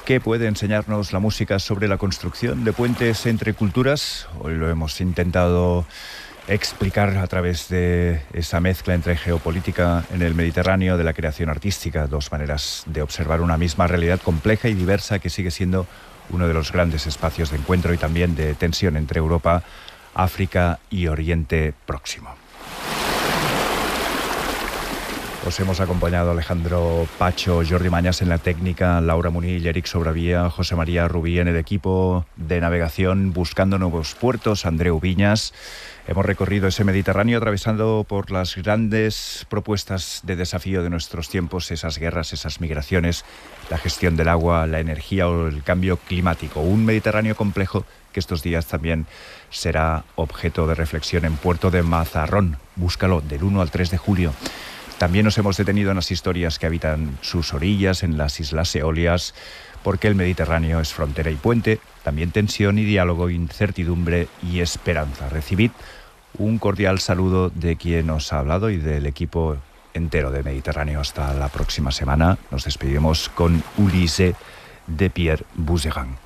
¿Qué puede enseñarnos la música sobre la construcción de puentes entre culturas? Hoy lo hemos intentado explicar a través de esa mezcla entre geopolítica en el Mediterráneo de la creación artística, dos maneras de observar una misma realidad compleja y diversa que sigue siendo uno de los grandes espacios de encuentro y también de tensión entre Europa, África y Oriente Próximo. Os hemos acompañado Alejandro Pacho, Jordi Mañas en la técnica, Laura Munill, Eric Sobravía, José María Rubí en el equipo de navegación, buscando nuevos puertos, Andreu Viñas. Hemos recorrido ese Mediterráneo atravesando por las grandes propuestas de desafío de nuestros tiempos, esas guerras, esas migraciones, la gestión del agua, la energía o el cambio climático. Un Mediterráneo complejo que estos días también será objeto de reflexión en Puerto de Mazarrón. Búscalo del 1 al 3 de julio. También nos hemos detenido en las historias que habitan sus orillas, en las Islas Eolias, porque el Mediterráneo es frontera y puente, también tensión y diálogo, incertidumbre y esperanza. Recibid un cordial saludo de quien os ha hablado y del equipo entero de Mediterráneo. Hasta la próxima semana. Nos despedimos con Ulysse de Pierre Bousserin.